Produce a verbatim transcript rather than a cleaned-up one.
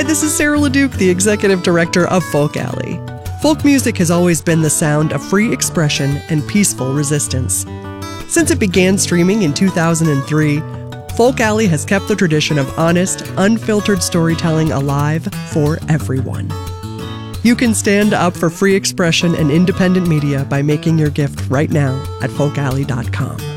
Hi, this is Sarah LeDuc, the Executive Director of Folk Alley. Folk music has always been the sound of free expression and peaceful resistance. Since it began streaming in two thousand three, Folk Alley has kept the tradition of honest, unfiltered storytelling alive for everyone. You can stand up for free expression and independent media by making your gift right now at folk alley dot com.